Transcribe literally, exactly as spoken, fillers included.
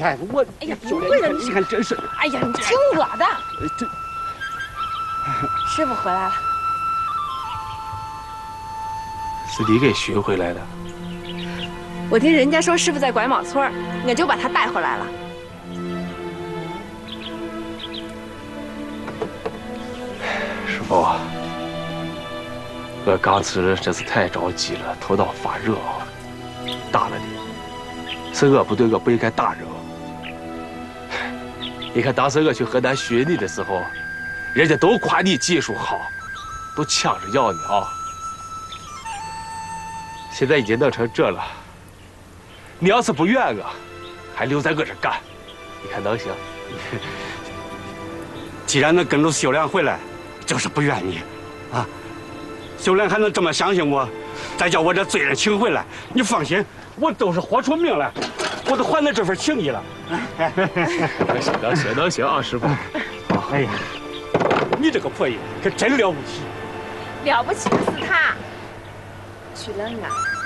看我， 哎呀，不会的， 你看真是， 哎呀，你听我的， 这师傅回来了， 是你给寻回来的。 我听人家说师傅在拐卯村，我就把他带回来了。 师傅，我刚才真是太着急了，头脑发热啊，打了你，是我不对，我不应该打人。你看当时我去河南寻你的时候，人家都夸你技术好，都抢着要你啊。现在已经弄成这了，你要是不怨我，还留在我这干，你看能行？ 既然能跟着秀莲回来，就是不怨你，啊！秀莲还能这么相信我，再叫我这罪人请回来，你放心，我都是豁出命来，我都还你这份情谊了。 能行能行能行啊，师傅！ 哎呀，你这个破人可真了不起！ 了不起的是他，娶了我。